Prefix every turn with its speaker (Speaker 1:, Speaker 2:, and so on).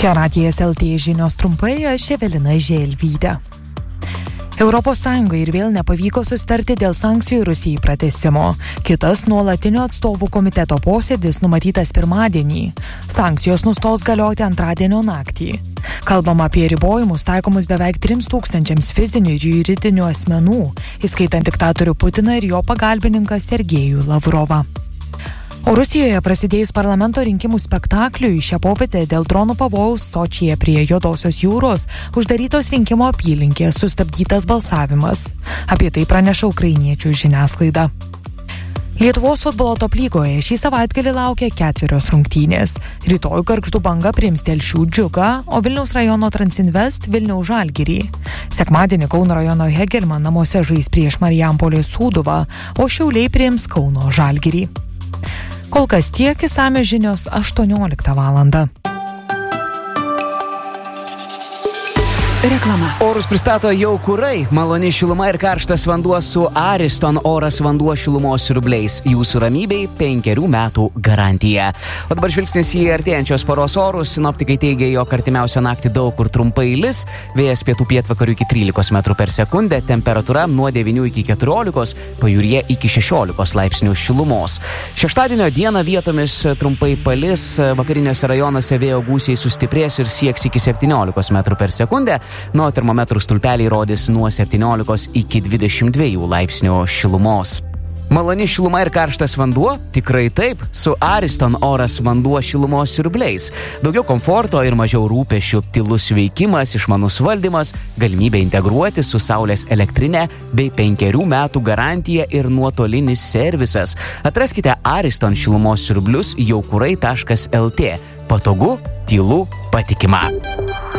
Speaker 1: Čia Radijas LT žinios trumpai, aš Evelina Želvytė. Europos Sąjungai ir vėl nepavyko susitarti dėl sankcijų Rusijai pratęsimo. Kitas nuolatinio atstovų komiteto posėdis numatytas pirmadienį. Sankcijos nustos galioti antradienio naktį. Kalbama apie ribojimus taikomus beveik 3000 fizinių ir juridinių asmenų, įskaitant diktatorių Putiną ir jo pagalbininką Sergejų Lavrovą. O Rusijoje prasidėjus parlamento rinkimų spektakliui šią popietę dėl dronų pavojaus Sočyje prie Juodosios jūros uždarytos rinkimo apylinkės, sustabdytas balsavimas. Apie tai praneša ukrainiečių žiniasklaida. Lietuvos futbolo top lygoje šį savaitgalį laukia 4 rungtynės. Rytoj Gargždų Banga priims Telšių Džiugą, o Vilniaus rajono Transinvest Vilniaus Žalgirį. Sekmadienį Kauno rajono Hegelman namuose žais prieš Marijampolės Sūduvą, o Šiauliai priims Kauno Žalgirį. Kol kas tiek, išsamios žinios 18 valandą.
Speaker 2: Reklama. Orus pristato Jau Kurai, maloni šiluma ir karštas vanduo su Ariston oras vanduo šilumos siurbliais. Jūsų ramybei 5 metų garantija. O dabar žvilgsnis į artėjančios paros orus. Sinoptikai teigia, jog artimiausią naktį daug kur trumpai lis, vėjas pietų pietvakarių iki 13 metrų per sekundę, temperatūra nuo 9 iki 14, pajūryje iki 16 laipsnių šilumos. Šeštadienio dieną vietomis trumpai palis, vakariniuose rajonuose vėjo gūsiai sustiprės ir sieks iki 17 metrų per sekundę. Nuo termometrų stulpeliai rodys nuo 17 iki 22 laipsnių šilumos. Maloni šiluma ir karštas vanduo? Tikrai taip, su Ariston oras vanduo šilumos siurbliais. Daugiau komforto ir mažiau rūpesčių, tylus veikimas, išmanus valdymas, galimybė integruoti su saulės elektrinė bei 5 metų garantija ir nuotolinis servisas. Atraskite Ariston šilumos siurblius jaukurai.lt. Patogu, tylu, patikima.